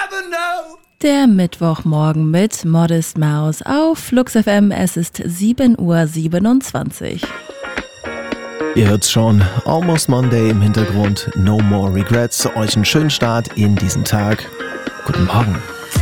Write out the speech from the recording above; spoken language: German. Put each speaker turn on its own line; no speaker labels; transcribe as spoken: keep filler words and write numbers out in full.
never know.
Der Mittwochmorgen mit Modest Mouse auf Flux F M. Es ist sieben Uhr siebenundzwanzig.
Ihr hört's schon, Almost Monday im Hintergrund, No More Regrets. Euch einen schönen Start in diesen Tag. Guten Morgen.